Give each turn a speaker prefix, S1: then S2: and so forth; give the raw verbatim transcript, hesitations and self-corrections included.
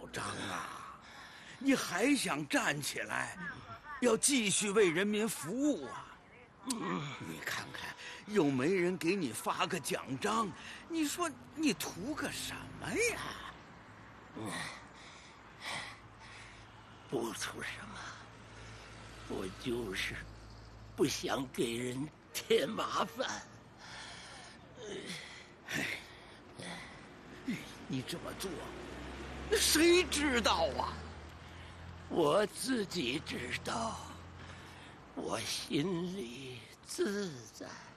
S1: 张啊，你还想站起来，要继续为人民服务啊？你看看，又没人给你发个奖章，你说你图个什么呀？
S2: 嗯，不图什么，我就是不想给人添麻烦。
S1: 哎，你这么做，谁知道啊？
S2: 我自己知道，我心里自在。